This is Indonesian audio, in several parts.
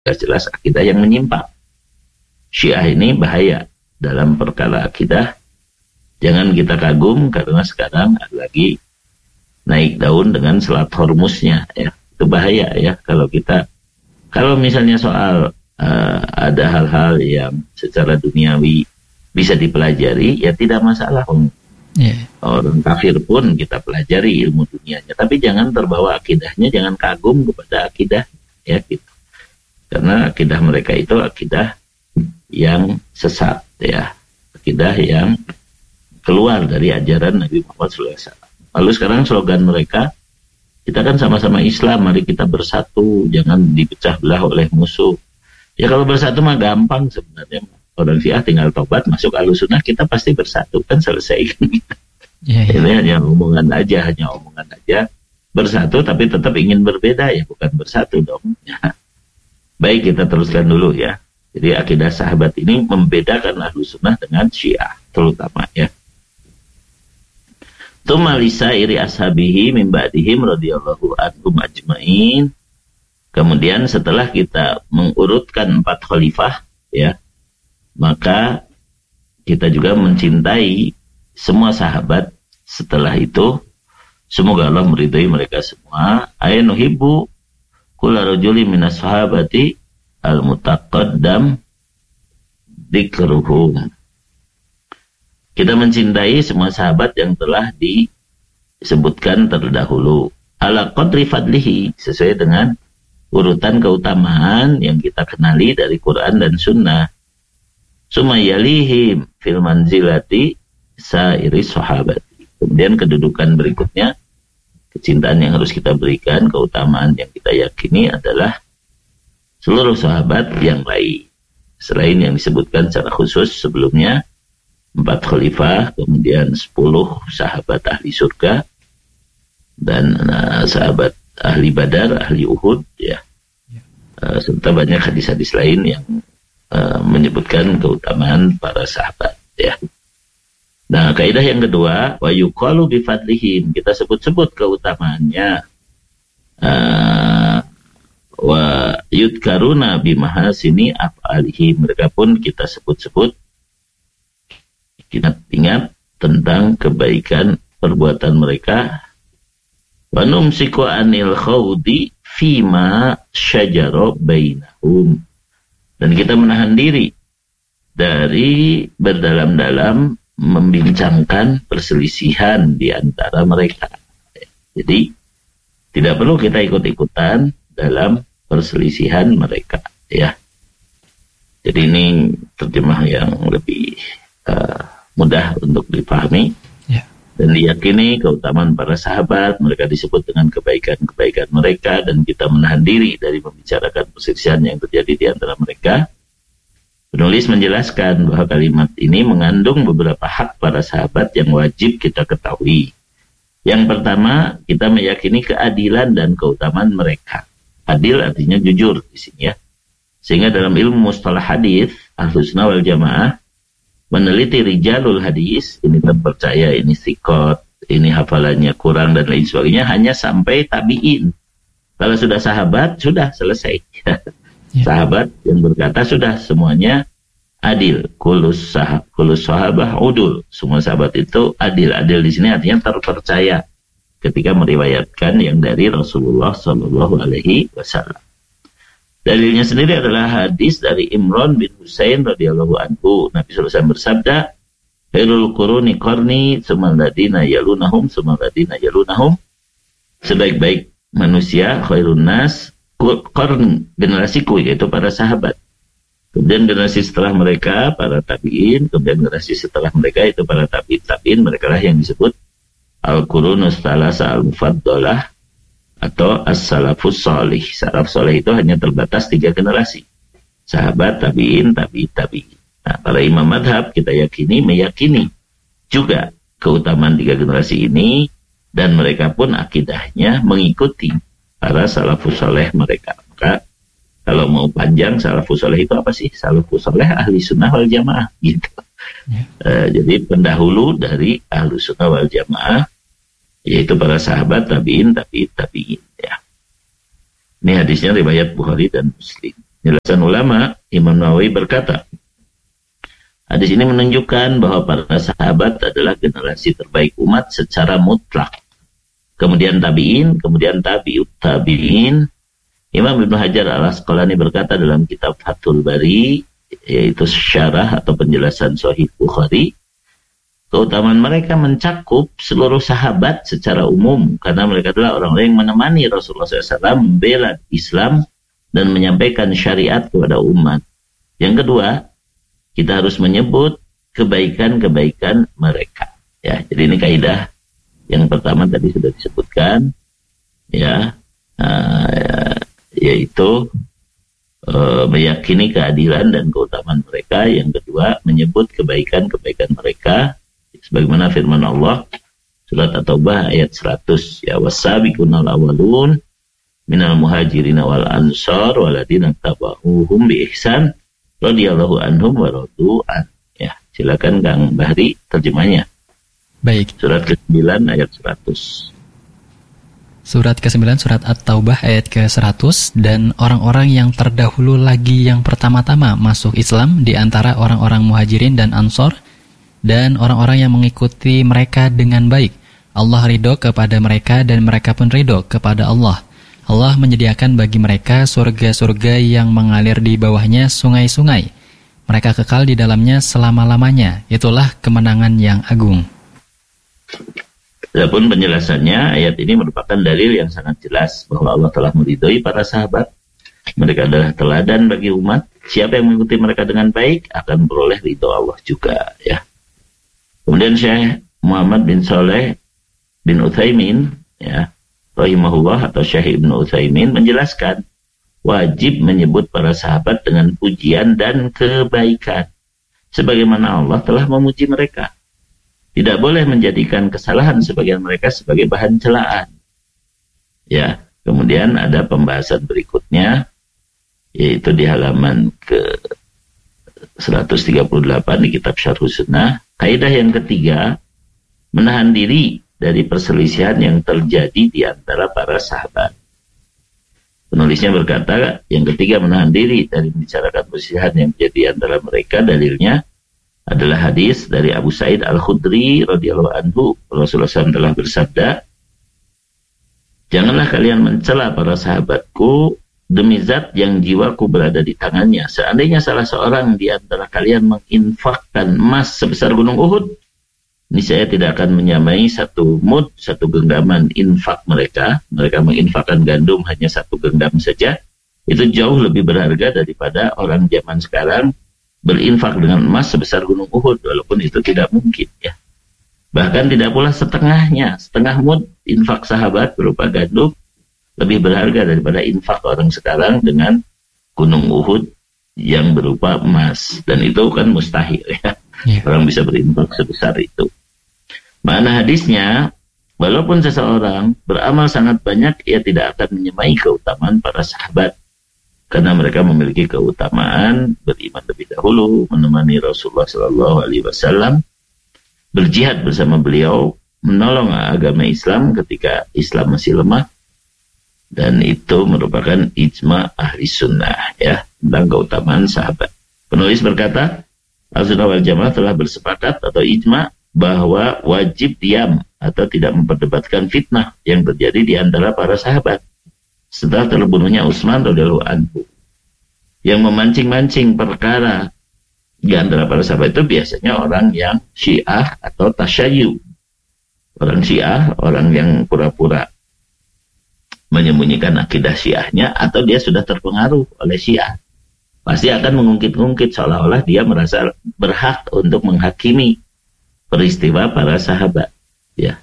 jelas akidah yang menyimpang. Syiah ini bahaya dalam perkara akidah. Jangan kita kagum karena sekarang ada lagi naik daun dengan selat Hormuznya, ya. Itu bahaya ya kalau misalnya soal ada hal-hal yang secara duniawi bisa dipelajari, ya tidak masalah. Orang kafir pun kita pelajari ilmu dunianya, tapi jangan terbawa akidahnya, jangan kagum kepada akidah, ya gitu. Karena akidah mereka itu akidah yang sesat, ya, akidah yang keluar dari ajaran Nabi Muhammad SAW. Lalu sekarang slogan mereka, kita kan sama-sama Islam, mari kita bersatu, jangan dipecah belah oleh musuh. Ya kalau bersatu mah gampang sebenarnya. Orang Syiah tinggal tobat, masuk Ahlussunnah, kita pasti bersatu, kan selesai. Ini hanya omongan aja. Bersatu tapi tetap ingin berbeda, ya bukan bersatu dong. Ya. Baik, kita teruskan dulu ya. Jadi akidah sahabat ini membedakan Ahlussunnah dengan Syiah terutama ya. Tumalisa iri ashabihi min ba'dihim radhiyallahu anhum ajmain. Kemudian setelah kita mengurutkan 4 khalifah ya, maka kita juga mencintai semua sahabat setelah itu. Semoga Allah meridai mereka semua. Aynuhibbu kulla rajuli minas sahabati al-mutaqaddam dzikruhum. Kita mencintai semua sahabat yang telah disebutkan terdahulu. Ala qadri fadlihi, sesuai dengan urutan keutamaan yang kita kenali dari Quran dan Sunnah. Sumayalihim fil manzilati sairi sahabati. Kemudian kedudukan berikutnya, kecintaan yang harus kita berikan, keutamaan yang kita yakini adalah seluruh sahabat yang lain. Selain yang disebutkan secara khusus sebelumnya, 4 khalifah, kemudian 10 sahabat ahli surga, dan sahabat ahli Badar, ahli Uhud, ya. Serta banyak hadis-hadis lain yang menyebutkan keutamaan para sahabat, ya. Nah, kaidah yang kedua, wa yuqalu bi fadlihim, kita sebut-sebut keutamaannya. Wa yudkaruna bi mahasini af'alihim, mereka pun kita sebut-sebut, kita ingat tentang kebaikan perbuatan mereka. Wa numsiku anil khawdi fima syajara bainahum, dan kita menahan diri dari berdalam-dalam membincangkan perselisihan di antara mereka. Jadi tidak perlu kita ikut-ikutan dalam perselisihan mereka, ya. Jadi ini terjemah yang lebih mudah untuk dipahami, ya. Dan diyakini keutamaan para sahabat, mereka disebut dengan kebaikan-kebaikan mereka, dan kita menahan diri dari membicarakan perselisihan yang terjadi di antara mereka. Penulis menjelaskan bahwa kalimat ini mengandung beberapa hak para sahabat yang wajib kita ketahui. Yang pertama, kita meyakini keadilan dan keutamaan mereka. Adil artinya jujur di sini, ya. Sehingga dalam ilmu mustalah hadis, Ahlussunnah wal Jamaah meneliti rijalul hadis, ini terpercaya, ini thiqat, ini hafalannya kurang dan lain sebagainya, hanya sampai tabi'in. Kalau sudah sahabat, sudah selesai. Ya. Sahabat yang berkata sudah semuanya adil. Kulus sahabah udul. Semua sahabat itu adil. Adil di sini artinya terpercaya ketika meriwayatkan yang dari Rasulullah Shallallahu Alaihi Wasallam. Dalilnya sendiri adalah hadis dari Imran bin Husain radhiyallahu anhu. Nabi SAW bersabda, "Khairul quruni qarni, tsummal ladina yalunahum, tsummal ladina yalunahum." Sebaik-baik manusia, khairun nas, qarn, generasiku, yaitu para sahabat. Kemudian generasi setelah mereka para tabi'in, kemudian generasi setelah mereka itu para tabi'in, mereka lah yang disebut al-qurunus tsalasa al-mufaddalah atau as-salafus salih. Salaf salih itu hanya terbatas 3 generasi. Sahabat, tabi'in, tabi'in. Nah, para imam madhab kita meyakini juga keutamaan 3 generasi ini, dan mereka pun akidahnya mengikuti para salafus salih mereka. Maka kalau mau panjang, salafus salih itu apa sih? Salafus salih ahli sunnah wal jamaah gitu. Jadi pendahulu dari ahli sunnah wal jamaah, yaitu para sahabat, tabi'in, tabi'in, ya. Ini hadisnya riwayat Bukhari dan Muslim. Penjelasan ulama, Imam Nawawi berkata, hadis ini menunjukkan bahwa para sahabat adalah generasi terbaik umat secara mutlak. Kemudian tabi'in, kemudian tabi'ut tabi'in. Imam Ibnu Hajar al-Asqalani berkata dalam kitab Fathul Bari, yaitu syarah atau penjelasan Sahih Bukhari, keutamaan mereka mencakup seluruh sahabat secara umum, karena mereka adalah orang-orang yang menemani Rasulullah SAW membela Islam dan menyampaikan syariat kepada umat. Yang kedua, kita harus menyebut kebaikan-kebaikan mereka. Ya, jadi ini kaidah yang pertama tadi sudah disebutkan, ya, yaitu meyakini keadilan dan keutamaan mereka. Yang kedua, menyebut kebaikan-kebaikan mereka, sebagaimana firman Allah surat At-Taubah ayat 100, ya, was-sabiqunal awwalun minal muhajirin wal ansar waladina tabauhum bi ihsan radhiyallahu anhum wa radu an. Ya, silakan Kang Bahri terjemahnya. Baik. Surat ke-9 ayat 100. Surat ke-9 surat At-Taubah ayat ke-100, dan orang-orang yang terdahulu lagi yang pertama-tama masuk Islam di antara orang-orang muhajirin dan ansor dan orang-orang yang mengikuti mereka dengan baik. Allah ridho kepada mereka dan mereka pun ridho kepada Allah. Allah menyediakan bagi mereka surga-surga yang mengalir di bawahnya sungai-sungai. Mereka kekal di dalamnya selama-lamanya. Itulah kemenangan yang agung. Adapun penjelasannya, ayat ini merupakan dalil yang sangat jelas bahwa Allah telah meridhoi para sahabat. Mereka adalah teladan bagi umat. Siapa yang mengikuti mereka dengan baik akan beroleh ridho Allah juga, ya. Kemudian Syekh Muhammad bin Saleh bin Utsaimin, ya, rahimahullah, atau Syekh Ibnu Utsaimin menjelaskan wajib menyebut para sahabat dengan pujian dan kebaikan sebagaimana Allah telah memuji mereka. Tidak boleh menjadikan kesalahan sebagian mereka sebagai bahan celaan. Ya, kemudian ada pembahasan berikutnya, yaitu di halaman ke 138 di kitab Syarhus Sunnah. Kaidah yang ketiga, menahan diri dari perselisihan yang terjadi di antara para sahabat. Penulisnya berkata, yang ketiga, menahan diri dari membicarakan perselisihan yang terjadi di antara mereka. Dalilnya adalah hadis dari Abu Sa'id Al-Khudri radhiyallahu anhu. Rasulullah SAW telah bersabda, janganlah kalian mencela para sahabatku demi zat yang jiwaku berada di tangannya. Seandainya salah seorang di antara kalian menginfakkan emas sebesar gunung Uhud, ini saya tidak akan menyamai satu mud, satu genggaman infak mereka. Mereka menginfakkan gandum hanya satu genggam saja. Itu jauh lebih berharga daripada orang zaman sekarang berinfak dengan emas sebesar gunung Uhud, walaupun itu tidak mungkin, ya. Bahkan tidak pula setengahnya, setengah mud infak sahabat berupa gandum lebih berharga daripada infak orang sekarang dengan gunung Uhud yang berupa emas. Dan itu kan mustahil, ya. Orang bisa berinfak sebesar itu. Makna hadisnya, walaupun seseorang beramal sangat banyak, ia tidak akan menyamai keutamaan para sahabat. Karena mereka memiliki keutamaan beriman lebih dahulu, menemani Rasulullah SAW, berjihad bersama beliau, menolong agama Islam ketika Islam masih lemah, dan itu merupakan ijma ahli sunnah, ya, tentang keutamaan sahabat. Penulis berkata, Al-Sunnah wal Jamaah telah bersepakat atau ijma bahwa wajib diam atau tidak memperdebatkan fitnah yang terjadi di antara para sahabat setelah terbunuhnya Utsman radhiyallahu anhu. Yang memancing-mancing perkara di antara para sahabat itu biasanya orang yang Syiah atau tasyayyu. Orang Syiah, orang yang pura-pura menyembunyikan akidah Syiahnya, atau dia sudah terpengaruh oleh Syiah. Pasti akan mengungkit-ungkit seolah-olah dia merasa berhak untuk menghakimi peristiwa para sahabat, ya.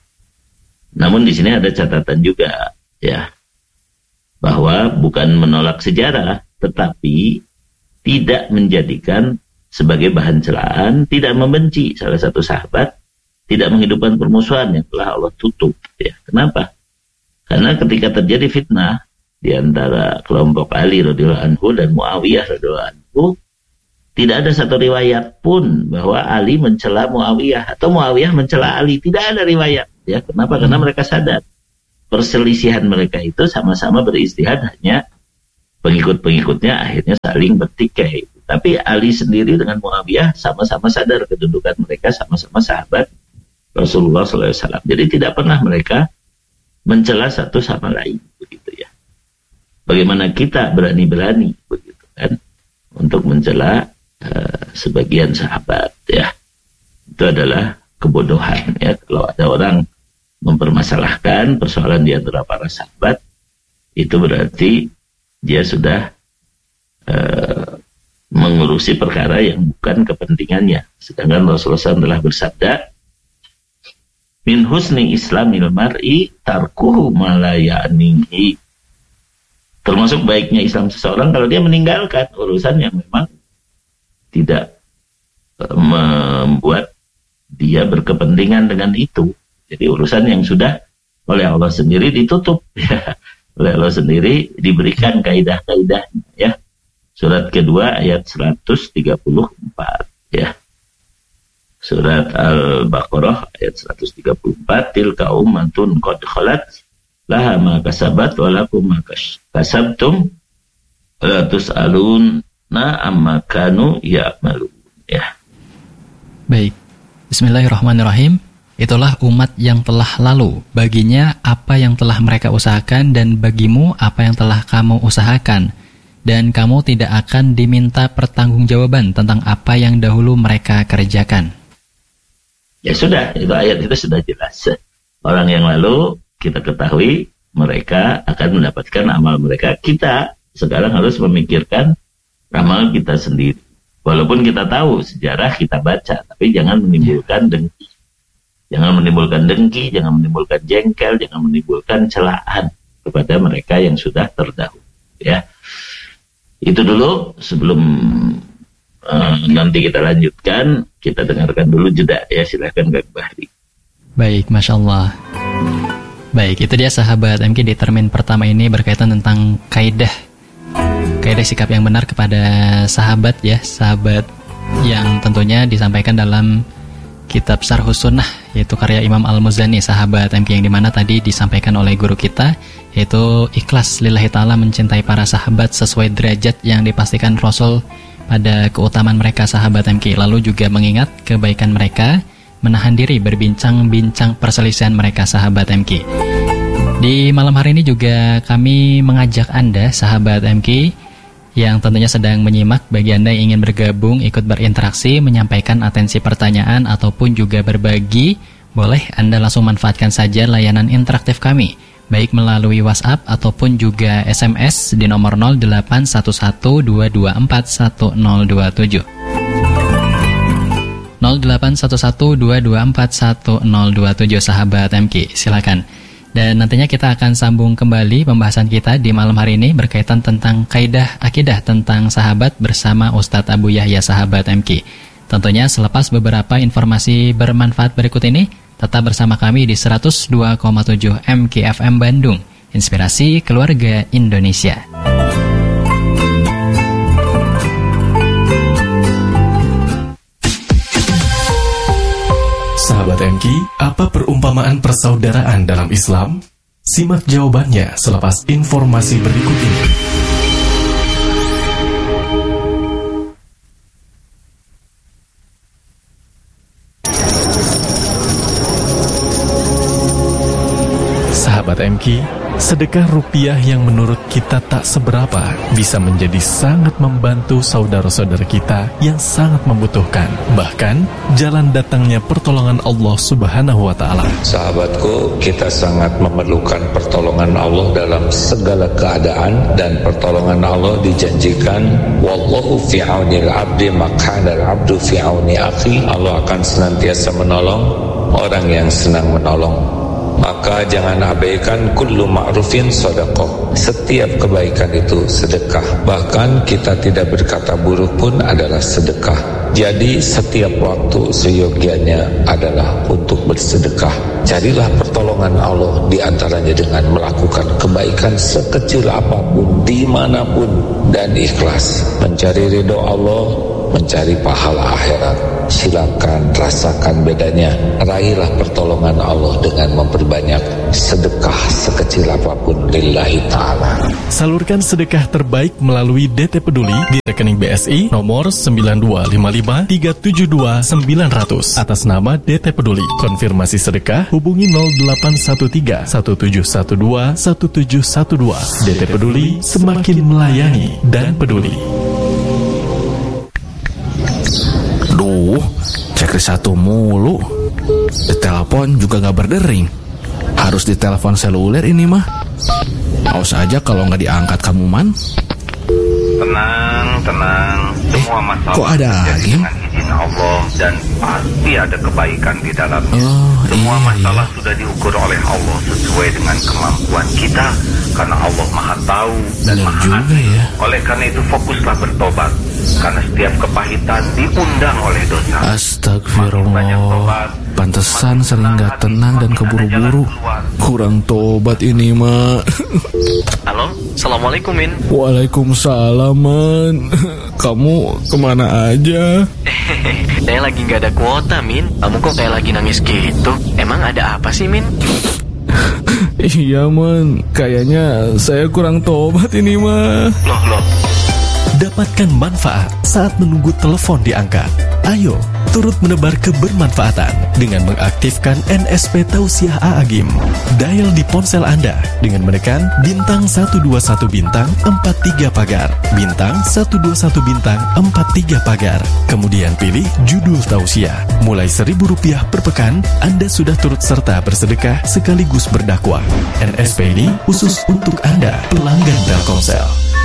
Namun di sini ada catatan juga, ya, bahwa bukan menolak sejarah, tetapi tidak menjadikan sebagai bahan celaan, tidak membenci salah satu sahabat, tidak menghidupkan permusuhan yang telah Allah tutup, ya. Kenapa? Karena ketika terjadi fitnah di antara kelompok Ali radhiyallahu anhu dan Muawiyah radhiyallahu anhu, tidak ada satu riwayat pun bahwa Ali mencela Muawiyah atau Muawiyah mencela Ali. Tidak ada riwayat, ya. Kenapa? Karena mereka sadar perselisihan mereka itu sama-sama beristihad hanya pengikut-pengikutnya akhirnya saling bertikai. Tapi Ali sendiri dengan Muawiyah sama-sama sadar kedudukan mereka, sama-sama sahabat Rasulullah SAW. Jadi tidak pernah mereka mencela satu sama lain, begitu ya. Bagaimana kita berani-berani, begitu kan, untuk mencela sebagian sahabat, ya. Itu adalah kebodohan, ya. Kalau ada orang mempermasalahkan persoalan di antara para sahabat, itu berarti dia sudah mengurusi perkara yang bukan kepentingannya. Sedangkan Rasulullah SAW telah bersabda, min husni islamil mar'i tarkuhu ma la ya'nihi. Termasuk baiknya Islam seseorang kalau dia meninggalkan urusan yang memang tidak membuat dia berkepentingan dengan itu. Jadi urusan yang sudah oleh Allah sendiri ditutup, ya. Oleh Allah sendiri diberikan kaidah-kaidahnya, ya. Surat kedua ayat 134, ya. Surat Al-Baqarah ayat 134, tilka ummatun qad khalat laha ma kasabat wa lakum ma kasabtum la tus'aluna amma kanu ya'malun, ya. Baik. Bismillahirrahmanirrahim. Itulah umat yang telah lalu, baginya apa yang telah mereka usahakan dan bagimu apa yang telah kamu usahakan. Dan kamu tidak akan diminta pertanggungjawaban tentang apa yang dahulu mereka kerjakan. Ya sudah, itu ayat itu sudah jelas. Orang yang lalu kita ketahui mereka akan mendapatkan amal mereka. Kita sekarang harus memikirkan amal kita sendiri. Walaupun kita tahu sejarah, kita baca, tapi jangan menimbulkan dengki. Jangan menimbulkan dengki, jangan menimbulkan jengkel, jangan menimbulkan celaan kepada mereka yang sudah terdahulu, ya. Itu dulu, sebelum nanti kita lanjutkan, kita dengarkan dulu jeda, ya. Silahkan Kak Bahri. Baik, Masya Allah. Baik, itu dia sahabat MK di termin pertama ini berkaitan tentang kaidah sikap yang benar kepada sahabat, ya. Sahabat yang tentunya disampaikan dalam kitab Syarhus Sunnah, yaitu karya Imam Al-Muzani, sahabat MK, yang dimana tadi disampaikan oleh guru kita, yaitu ikhlas lillahi ta'ala mencintai para sahabat sesuai derajat yang dipastikan Rasul pada keutamaan mereka, sahabat MK. Lalu juga mengingat kebaikan mereka, menahan diri berbincang-bincang perselisihan mereka, sahabat MK. Di malam hari ini juga kami mengajak Anda, sahabat MK, yang tentunya sedang menyimak, bagi Anda yang ingin bergabung, ikut berinteraksi, menyampaikan atensi pertanyaan ataupun juga berbagi, boleh Anda langsung manfaatkan saja layanan interaktif kami, baik melalui WhatsApp ataupun juga SMS di nomor 081122410027. 081122410027, sahabat MK. Silakan. Dan nantinya kita akan sambung kembali pembahasan kita di malam hari ini berkaitan tentang kaidah akidah tentang sahabat bersama Ustadz Abu Yahya, sahabat MK. Tentunya selepas beberapa informasi bermanfaat berikut ini, tetap bersama kami di 102,7 MK FM Bandung, inspirasi keluarga Indonesia. Sahabat MK, apa perumpamaan persaudaraan dalam Islam? Simak jawabannya selepas informasi berikut ini. Sahabat MK, sedekah rupiah yang menurut kita tak seberapa bisa menjadi sangat membantu saudara-saudara kita yang sangat membutuhkan. Bahkan, jalan datangnya pertolongan Allah Subhanahu wa Ta'ala. Sahabatku, kita sangat memerlukan pertolongan Allah dalam segala keadaan, dan pertolongan Allah dijanjikan, wallahu fi aunil abdi maq'adal abdu fi auni akhi. Allah akan senantiasa menolong orang yang senang menolong. Maka jangan abaikan kullu ma'rufin sedekah. Setiap kebaikan itu sedekah. Bahkan kita tidak berkata buruk pun adalah sedekah. Jadi setiap waktu seyogianya adalah untuk bersedekah. Carilah pertolongan Allah di antaranya dengan melakukan kebaikan sekecil apapun, dimanapun, dan ikhlas. Mencari ridho Allah, mencari pahala akhirat. Silakan rasakan bedanya. Raihlah pertolongan Allah dengan memperbanyak sedekah sekecil apapun lillahi ta'ala. Salurkan sedekah terbaik melalui DT Peduli di rekening BSI nomor 9255372900 atas nama DT Peduli. Konfirmasi sedekah hubungi 0813 1712 1712. DT Peduli, semakin melayani dan peduli. Duh, checklist satu mulu. Ditelepon juga gak berdering. Harus ditelepon seluler ini mah. Awas aja kalau gak diangkat kamu, Man. Tenang. Semua masalah kok ada lagi? dengan izin Allah dan pasti ada kebaikan di dalamnya. Semua iya. masalah sudah diukur oleh Allah sesuai dengan kemampuan kita, karena Allah Maha Tahu dan Benar Maha juga Adil. ya. Oleh karena itu fokuslah bertobat, karena setiap kepahitan diundang oleh dosa. Astagfirullah. Pantesan sering gak tenang dan keburu-buru. Kurang tobat ini, Mak. Halo, Assalamualaikum, Min. Waalaikumsalam, Man. Kamu kemana aja? Saya lagi nggak ada kuota, Min. Kamu kok kayak lagi nangis gitu? Emang ada apa sih, Min? Iya, Man. Kayaknya saya kurang tobat ini, mah. Loh. Dapatkan manfaat saat menunggu telepon diangkat. Ayo, turut menebar kebermanfaatan dengan mengaktifkan NSP Tausiah A'agim. Dial di ponsel Anda dengan menekan bintang 121 bintang 43 pagar, bintang 121 bintang 43 pagar. Kemudian pilih judul Tausiah. Mulai Rp1.000 per pekan, Anda sudah turut serta bersedekah sekaligus berdakwah. NSP ini khusus untuk Anda, pelanggan Telkomsel.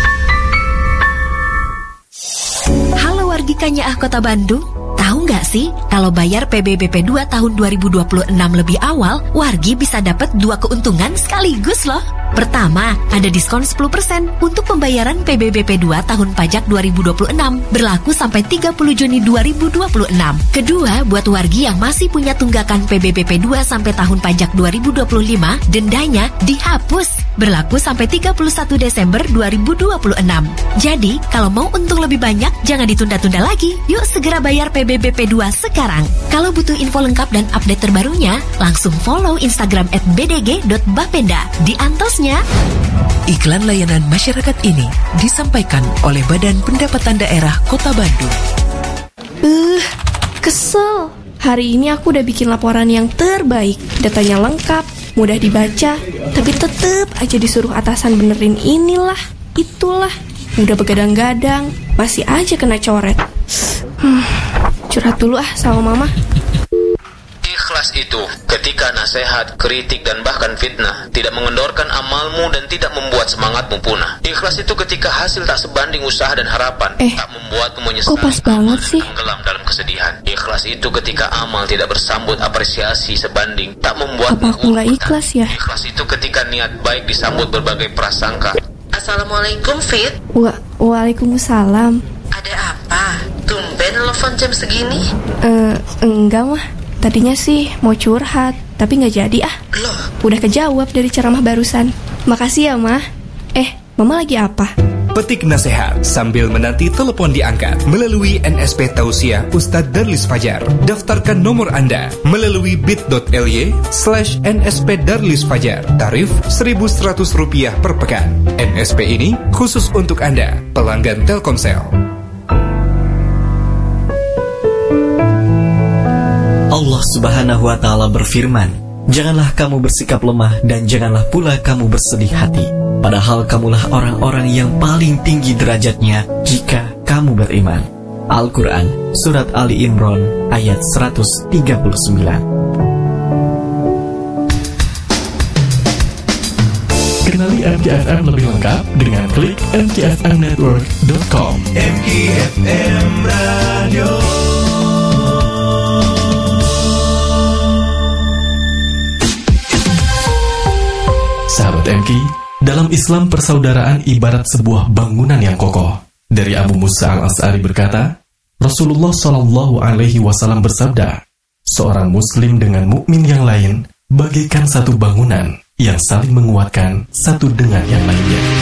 Halo wargi Kanyaah Kota Bandung, tahu nggak sih kalau bayar PBBP 2 tahun 2026 lebih awal, wargi bisa dapat 2 keuntungan sekaligus loh. Pertama, ada diskon 10% untuk pembayaran PBBP 2 tahun pajak 2026 berlaku sampai 30 Juni 2026. Kedua, buat wargi yang masih punya tunggakan PBBP 2 sampai tahun pajak 2025, dendanya dihapus berlaku sampai 31 Desember 2026. Jadi, kalau mau untung lebih banyak, jangan ditunda-tunda lagi. Yuk segera bayar PBBP 2 sekarang. Kalau butuh info lengkap dan update terbarunya, langsung follow Instagram @bdg.bapenda. Di antosnya. Iklan layanan masyarakat ini disampaikan oleh Badan Pendapatan Daerah Kota Bandung. Kesel. Hari ini aku udah bikin laporan yang terbaik. Datanya lengkap, mudah dibaca, tapi tetep aja disuruh atasan benerin inilah, itulah. Udah begadang-gadang, masih aja kena coret. Curhat dulu sama mama. Ikhlas itu ketika nasihat, kritik, dan bahkan fitnah tidak mengendorkan amalmu dan tidak membuat semangatmu punah. Ikhlas itu ketika hasil tak sebanding usaha dan harapan, tak membuatmu menyesal, kok pas banget sih? tenggelam dalam kesedihan. Ikhlas itu ketika amal tidak bersambut apresiasi sebanding, tak membuatmu Apa aku nggak ikhlas ya? Ikhlas itu ketika niat baik disambut berbagai prasangka. Assalamualaikum, Fit. Waalaikumsalam. Ada apa? Tumben nelfon jam segini? Enggak mah. Tadinya sih mau curhat, tapi nggak jadi ah. Loh? Udah kejawab dari ceramah barusan. Makasih ya, Mah. Mama lagi apa? Petik nasihat sambil menanti telepon diangkat melalui NSP Tausiah Ustadz Darlis Fajar. Daftarkan nomor Anda melalui bit.ly/NSP Darlis Fajar. Tarif Rp1.100 per pekan. NSP ini khusus untuk Anda, pelanggan Telkomsel. Allah Subhanahu wa Ta'ala berfirman, "Janganlah kamu bersikap lemah dan janganlah pula kamu bersedih hati. Padahal kamulah orang-orang yang paling tinggi derajatnya jika kamu beriman." Al-Quran, Surat Ali Imran, ayat 139. Kenali MKFM lebih lengkap dengan klik mkfmnetwork.com. MKFM Radio. Sahabat MK, dalam Islam persaudaraan ibarat sebuah bangunan yang kokoh. Dari Abu Musa al-Asy'ari berkata, Rasulullah SAW bersabda, seorang muslim dengan mukmin yang lain bagaikan satu bangunan yang saling menguatkan satu dengan yang lainnya.